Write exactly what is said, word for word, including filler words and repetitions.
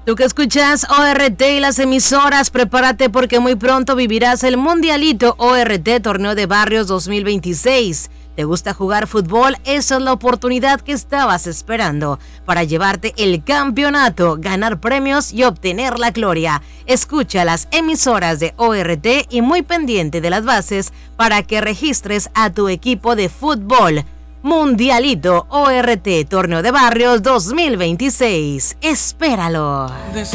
Tú que escuchas O R T y las emisoras, prepárate porque muy pronto vivirás el Mundialito O R T Torneo de Barrios dos mil veintiséis. ¿Te gusta jugar fútbol? Esa es la oportunidad que estabas esperando para llevarte el campeonato, ganar premios y obtener la gloria. Escucha las emisoras de O R T y muy pendiente de las bases para que registres a tu equipo de fútbol. Mundialito O R T Torneo de Barrios dos mil veintiséis. Espéralo.